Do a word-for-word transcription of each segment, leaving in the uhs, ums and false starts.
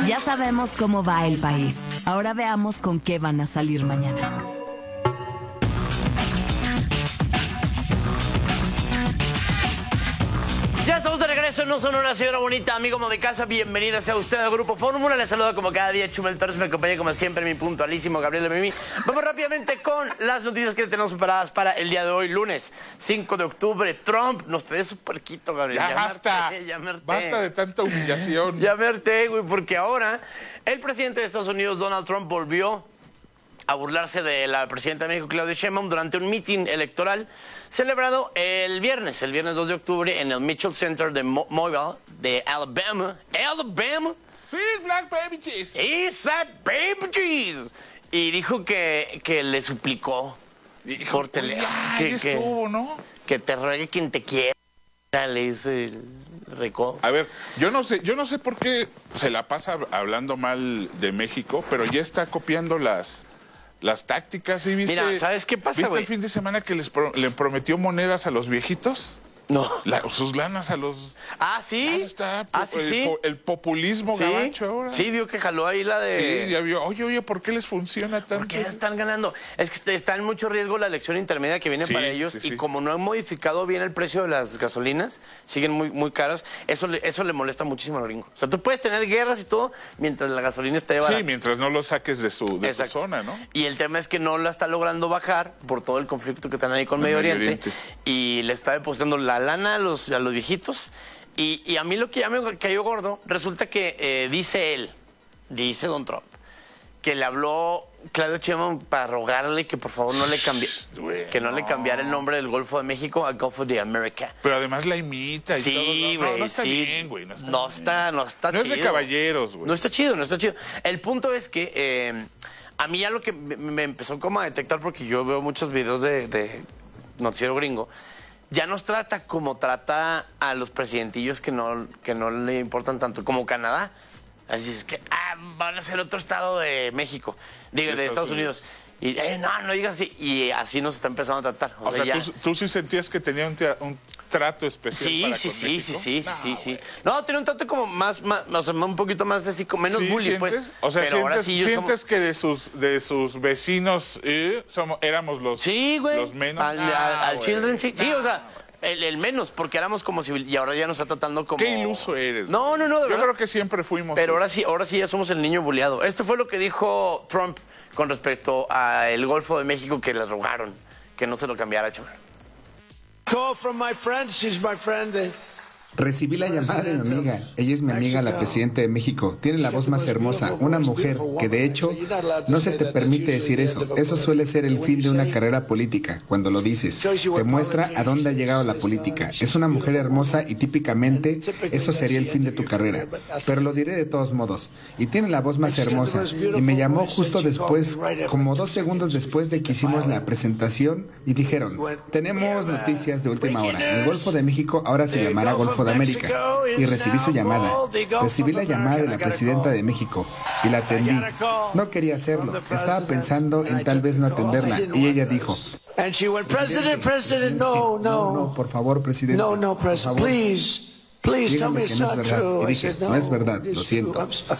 Ya sabemos cómo va el país. Ahora veamos con qué van a salir mañana. Ya estamos de regreso en No Sonora, señora bonita, amigo de casa. Bienvenida sea usted al Grupo Fórmula. Les saluda como cada día Chumel Torres. Me acompaña como siempre mi puntualísimo Gabriel Mimi. Vamos rápidamente con las noticias que tenemos preparadas para el día de hoy, lunes cinco de octubre. Trump nos trae su puerquito, Gabriel. Ya, ya basta. Me harté, ya me harté. Basta de tanta humillación. Ya me harté, güey, porque ahora el presidente de Estados Unidos, Donald Trump, volvió a burlarse de la presidenta de México, Claudia Sheinbaum, durante un mitin electoral celebrado el viernes, el viernes dos de octubre, en el Mitchell Center de Mo Mobile, de Alabama. Alabama. Sí, Black Baby Cheese. Is that baby cheese. Y dijo que, que le suplicó Dijo, por tele, ya, que, ya que, estuvo, ¿no? que te ruegue quien te quiera, le dice el recodo. A ver, yo no sé, yo no sé por qué se la pasa hablando mal de México, pero ya está copiando las las tácticas. ¿Y viste? Mira, ¿sabes qué pasa, ¿Viste güey? el fin de semana que les pro, le prometió monedas a los viejitos? No. La, sus lanas a los... Ah, ¿sí? Ah, está Ah, sí, el, sí. el populismo ¿Sí? gabacho ahora. Sí, vio que jaló ahí la de... Sí, ya vio. Oye, oye, ¿por qué les funciona tanto? Porque ya están ganando. Es que está en mucho riesgo la elección intermedia que viene Sí, para ellos sí, y sí. como no han modificado bien el precio de las gasolinas, siguen muy muy caras, eso le, eso le molesta muchísimo al gringo. O sea, tú puedes tener guerras y todo mientras la gasolina esté barata. Sí, mientras no lo saques de su, de su Exacto. zona, ¿no? Y el tema es que no la está logrando bajar por todo el conflicto que están ahí con En Medio, Medio Oriente, Oriente. y le está depositando la lana a los, a los viejitos. Y, y a mí lo que ya me cayó gordo, resulta que eh, dice él, dice Don Trump, que le habló Claudia Sheinbaum para rogarle que por favor no le cambie, Güey, que no, no. le cambiara el nombre del Golfo de México a Golfo de América. Pero además la imita y Sí, todo. güey, No, no, no está sí. bien, güey. No está no, bien. está, no está No chido. es de caballeros, güey. No está chido, no está chido. El punto es que eh, a mí ya lo que me, me empezó como a detectar, porque yo veo muchos videos de, de noticiero gringo, ya nos trata como trata a los presidentillos que no, que no le importan tanto, como Canadá. Así es que, ah, van a ser otro estado de México, digo, de, De Estados Estados Unidos. Y, eh, no, no digas así. Y así nos está empezando a tratar. O, O sea, sea, ya... ¿tú, tú sí sentías que tenía un, tea- un trato especial Sí, para sí, con sí, México? sí, sí, No, sí, sí. güey. No, tiene un trato como más, más, o sea, un poquito más así, como menos ¿Sí, bully, sientes? pues. O sea, pero ahora sientes, sí yo sientes somos... que de sus, de sus vecinos eh, somos, éramos los, Sí, güey. los menos. Al, No, al- al güey. Children, sí. Sí, No, o sea, el, el menos, porque éramos como civil y ahora ya nos está tratando como... Qué iluso eres. No, güey. no, no, de Yo verdad. creo que siempre fuimos. Pero ahora sus- sí, ahora sí ya somos el niño bulleado. Esto fue lo que dijo Trump con respecto al Golfo de México, que le rogaron que no se lo cambiara, chaval. Call from my friend. She's my friend. eh. Recibí la llamada de mi amiga. Ella es mi amiga, la presidenta de México. Tiene la voz más hermosa, una mujer que de hecho no se te permite decir eso. Eso suele ser el fin de una carrera política, cuando lo dices. Te muestra a dónde ha llegado la política. Es una mujer hermosa y típicamente eso sería el fin de tu carrera. Pero lo diré de todos modos. Y tiene la voz más hermosa. Y me llamó justo después, como dos segundos después de que hicimos la presentación, y dijeron, tenemos noticias de última hora. El Golfo de México ahora se llamará Golfo de América. Y recibí su llamada. Recibí la llamada de la presidenta de México y la atendí. No quería hacerlo. Estaba pensando en tal vez no atenderla. Y ella dijo, And she went, President, President, no, no, no. por favor, presidente. No, no, por President, favor. please. Please tell me Dígame it's que no es not verdad. true. Y I dije, said, no es verdad, lo it's siento. true. I'm sorry.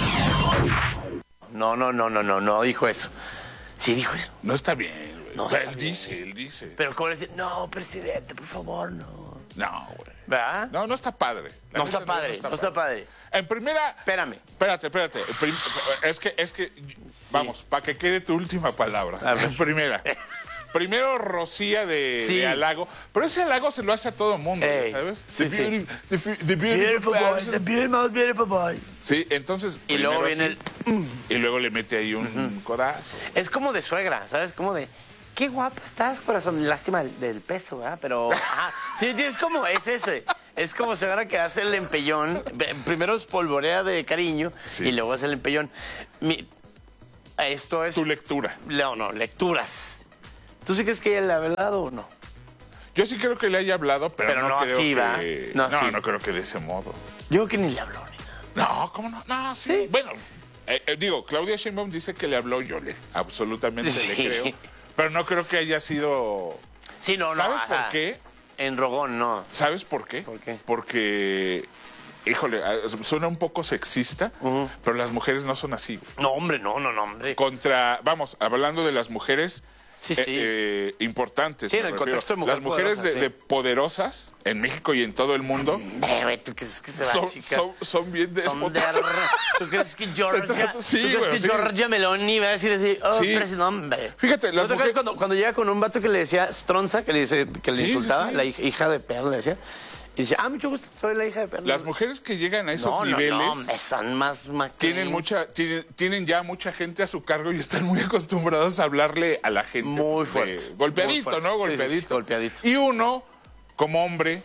No, no, no, no, no, no dijo eso. Sí dijo eso. No está bien, güey. No O sea, está él bien. dice, él dice. Pero como le dice, no, presidente, por favor, no. No, güey. ¿Verdad? No, no está padre. La No neta, está padre, no está padre. En primera... Espérame. Espérate, espérate. Prim- Es que, es que, vamos, para que quede tu última palabra. A ver. En primera. Primero rocía de, Sí. de halago, pero ese halago se lo hace a todo mundo, Ey, ¿sabes? sí, the, sí. beauty- the fu- the beautiful Beautiful boys, person. the beautiful, most beautiful boys. Sí, entonces. Y luego primero viene así, Y luego le mete ahí un codazo. Es como de suegra, ¿sabes? Como de, qué guapa estás, corazón. Lástima del, del peso, ¿verdad? Pero, ajá. Sí, es como, es ese. Es como suegra que hace el empellón. Primero espolvorea de cariño Sí. y luego hace el empellón. Mi- esto es... Tu lectura. No, no, lecturas. ¿Tú sí crees que ella le ha hablado o no? Yo sí creo que le haya hablado, pero, Pero no, no creo así, que... ¿va? No No, así. no creo que de ese modo. Yo creo que ni le habló ni nada. No, ¿cómo no? No, sí. Sí. Bueno, eh, eh, digo, Claudia Sheinbaum dice que le habló, yo le absolutamente Sí. le creo. Pero no creo que haya sido... Sí, no, no. ¿Sabes ajá. por qué? En Rogón, no. ¿Sabes por qué? ¿Por qué? Porque híjole, suena un poco sexista, uh-huh. pero las mujeres no son así. No, hombre, no, no, no, hombre. Contra, vamos, hablando de las mujeres sí, eh, sí. Eh, importantes. Sí, en el refiero. Contexto de mujer Las mujeres poderosa, de, sí. de poderosas en México y en todo el mundo. Eh, güey, ¿tú crees que se va, son, chica? Son, son bien déspotas. De... ¿Tú crees que Georgia, sí, ¿tú crees bueno, que sí. Georgia Meloni va a decir así? Oh, sí. pero no, hombre. Fíjate, las ¿No te mujeres... acuerdas cuando, cuando llega con un vato que le decía Stronza, que le, dice, que le sí, insultaba, sí, sí. la hija, hija de perla, le decía? Y dice, ah, mucho gusto, soy la hija de perla. Las mujeres que llegan a esos no, niveles... No, no, son más maquines. Tienen, mucha, tienen, tienen ya mucha gente a su cargo y están muy acostumbrados a hablarle a la gente. Muy pues, fuerte. De, golpeadito, muy fuerte. ¿no? Golpeadito. Sí, sí, sí, golpeadito. Y uno, como hombre,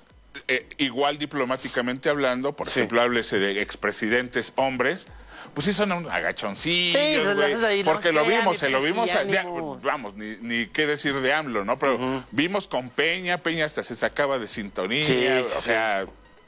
eh, igual diplomáticamente hablando, por sí. ejemplo, háblese de expresidentes hombres, pues sí son un agachoncillos, sí, güey. Ahí, porque no lo vimos, se lo vimos, a, ya, vamos, ni, ni qué decir de AMLO, ¿no? Pero uh-huh. vimos con Peña, Peña hasta se sacaba de sintonía, sí, o sí. sea,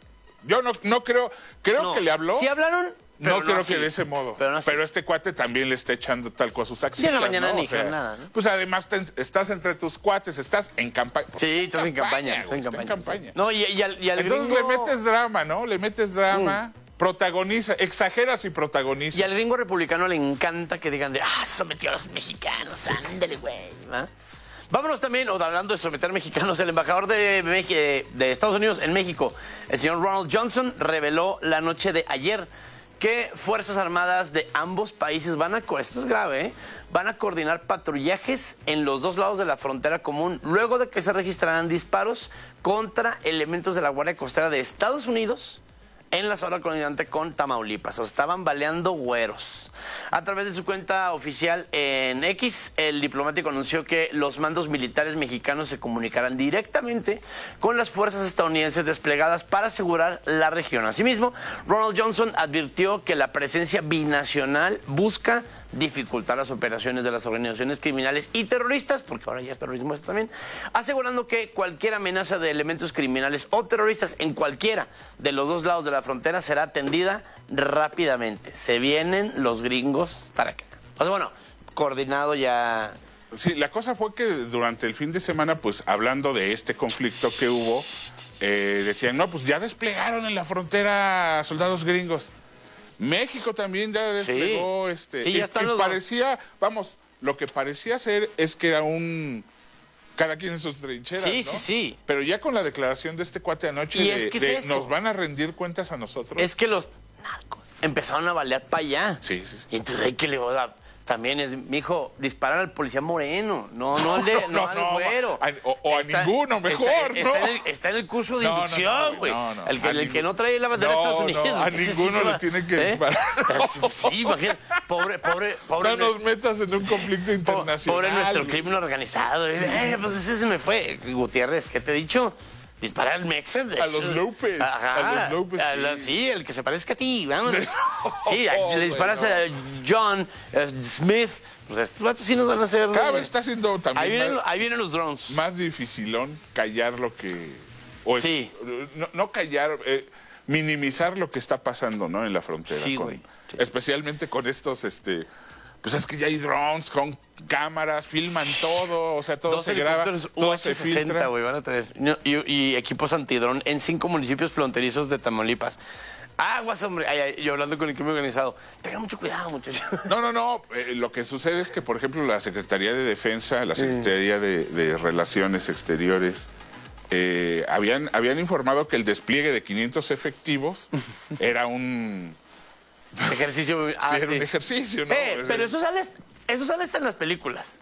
yo no, no creo, creo no, que le habló. ¿Sí hablaron? No, no creo así. que de ese modo. Pero, no pero este cuate también le está echando talco a sus acciones. Sí, en la mañana ¿no? ni o sea, nada, ¿no? Pues además te, estás entre tus cuates, estás en campaña. Sí, estás en campaña. Estás en campaña. En campaña. Sí. No, y, y al, y al Entonces gringo... le metes drama, ¿no? Le metes drama. Mm. Protagoniza, exageras y protagonizas. Y al gringo republicano le encanta que digan de, ah, sometió a los mexicanos, ándale, güey. ¿Ah? Vámonos también, o hablando de someter mexicanos, el embajador de, de Estados Unidos en México, el señor Ronald Johnson, reveló la noche de ayer que Fuerzas Armadas de ambos países van a, esto es grave, ¿eh? van a coordinar patrullajes en los dos lados de la frontera común, luego de que se registrarán disparos contra elementos de la Guardia Costera de Estados Unidos en la zona colindante con Tamaulipas. O estaban baleando güeros. A través de su cuenta oficial en X, el diplomático anunció que los mandos militares mexicanos se comunicarán directamente con las fuerzas estadounidenses desplegadas para asegurar la región. Asimismo, Ronald Johnson advirtió que la presencia binacional busca dificultar las operaciones de las organizaciones criminales y terroristas, porque ahora ya es terrorismo esto también, asegurando que cualquier amenaza de elementos criminales o terroristas en cualquiera de los dos lados de la frontera será atendida rápidamente. Se vienen los gringos para acá. O sea, bueno, coordinado ya. Sí, la cosa fue que durante el fin de semana, pues hablando de este conflicto que hubo, eh, decían, no, pues ya desplegaron en la frontera soldados gringos. México también ya desplegó, sí. este, sí, y, ya están y los parecía, vamos, lo que parecía ser es que era un cada quien en sus trincheras, sí, ¿no? sí, sí. Pero ya con la declaración de este cuate anoche y de, es que de es eso. nos van a rendir cuentas a nosotros. Es que los narcos empezaron a balear para allá. Sí, sí, sí. Y entonces hay que le voy a también es, mijo, disparar al policía moreno, no, no al de, no, no, no al güero. A, o, o está, a ninguno, mejor, está, ¿no? Está en, el, está en el curso de no, inducción, güey. No, no, no, el, que, el ningún... que no trae la bandera no, de Estados Unidos. No, a ninguno sí, le tiene que ¿eh? disparar. Sí, imagínate. Pobre, pobre, pobre. No nos metas en un conflicto internacional. Pobre nuestro crimen organizado. Sí. Eh, pues ese se me fue. Gutiérrez, ¿qué te he dicho? Disparar al Mexa. A los López. Ajá, a los López. A la, sí. sí, el que se parezca a ti. Vamos. Sí, sí oh, le disparas bueno. a John uh, Smith. Pues estos vatos sí nos van a hacer. Cada vez está siendo también. Ahí vienen, más, ahí vienen los drones. Más dificilón callar lo que. O sí. Es, no, no callar, eh, minimizar lo que está pasando, ¿no? En la frontera. Sí, con, güey. Sí. Especialmente con estos, este. Pues es que ya hay drones con cámaras, filman todo, o sea, todo Dos se graba, todo se filtra. güey, van a traer. Y, y equipos antidrón en cinco municipios fronterizos de Tamaulipas. Aguas, hombre. Ay, ay, yo hablando con el crimen organizado. Tengan mucho cuidado, muchachos. No, no, no. Eh, lo que sucede es que, por ejemplo, la Secretaría de Defensa, la Secretaría de, de Relaciones Exteriores, eh, habían, habían informado que el despliegue de quinientos efectivos era un... Ejercicio. Ah, sí, era sí. un ejercicio, ¿no? Eh, es pero el... eso sale, eso sale hasta en las películas.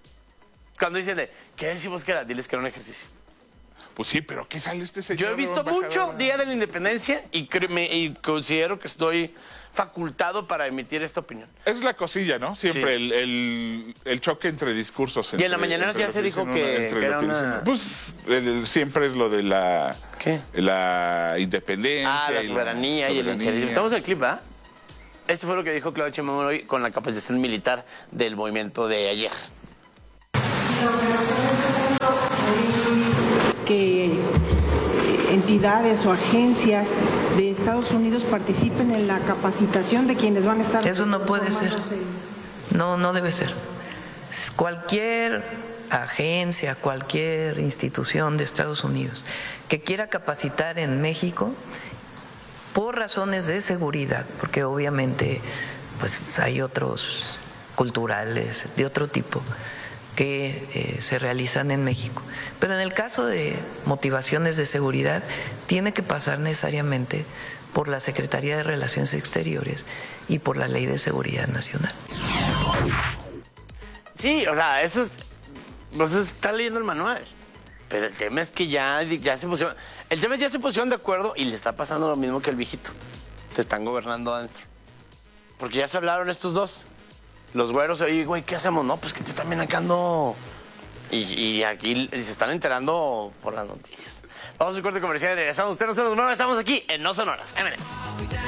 Cuando dicen de, ¿qué decimos que era? Diles que era un ejercicio. Pues sí, pero ¿qué sale este señor? Yo he visto mucho Día de la Independencia y, me, y considero que estoy facultado para emitir esta opinión. Es la cosilla, ¿no? Siempre sí. el, el, el choque entre discursos. Entre, y en la mañana ya se dijo que, una, que era una... Pues el, siempre es lo de la... ¿Qué? La independencia. Ah, la soberanía y, la, y el ejercicio. Estamos el clip, ¿ah? Esto fue lo que dijo Claudia Sheinbaum hoy con la capacitación militar del movimiento de ayer. Que entidades o agencias de Estados Unidos participen en la capacitación de quienes van a estar... Eso no puede ser. No, no debe ser. Cualquier agencia, cualquier institución de Estados Unidos que quiera capacitar en México por razones de seguridad, porque obviamente pues hay otros culturales de otro tipo que eh, se realizan en México. Pero en el caso de motivaciones de seguridad, tiene que pasar necesariamente por la Secretaría de Relaciones Exteriores y por la Ley de Seguridad Nacional. Sí, o sea, eso es... Pues está leyendo el manual. Pero el tema es que ya, ya se pusieron... El tema es que ya se pusieron de acuerdo y le está pasando lo mismo que el viejito. Te están gobernando adentro. Porque ya se hablaron estos dos. Los güeros, oye, güey, ¿qué hacemos? No, pues que tú también acá ando... Y, y aquí y se están enterando por las noticias. Vamos a un corte comercial y regresamos. Ustedes no se nos muevan, estamos aquí en No Sonoras. M and S.